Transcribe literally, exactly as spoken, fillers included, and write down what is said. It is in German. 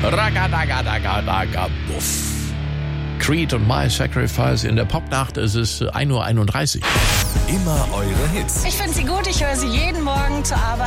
Ragadagadagadagabuff. Creed und My Sacrifice in der Popnacht. Es ist ein Uhr einunddreißig. Immer eure Hits. Ich finde sie gut, ich höre sie jeden Morgen zur Arbeit.